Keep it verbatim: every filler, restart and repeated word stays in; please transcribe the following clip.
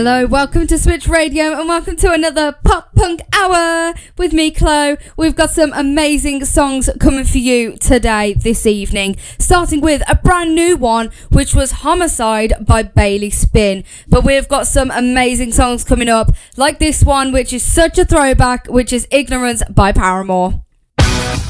Hello, welcome to Switch Radio and welcome to another Pop Punk Hour with me, Chloe. We've got some amazing songs coming for you today, this evening, starting with a brand new one, which was Homicide by Bailey Spin. But we've got some amazing songs coming up, like this one, which is such a throwback, which is Ignorance by Paramore.